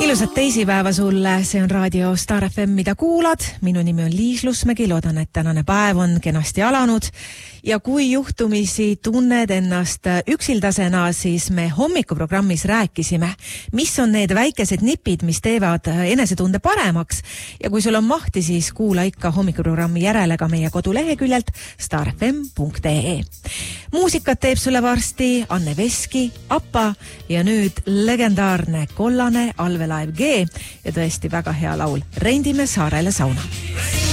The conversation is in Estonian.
Ilusat teisipäeva sulle, see on raadio Star FM, mida kuulad. Minu nimi on Liis Lusmägi, loodan, et tänane päev on kenasti alanud. Ja kui juhtumisi tunned ennast üksildasena, siis me hommikuprogrammis rääkisime, mis on need väikesed nipid, mis teevad enesetunde paremaks. Ja kui sul on mahti, siis kuula ikka hommikuprogrammi järele ka meie koduleheküljelt starfm.ee. Muusikat teeb sulle varsti Anne Veski, Appa ja nüüd legendaarne Kollane Alvelaev G ja tõesti väga hea laul Rendime saarele sauna.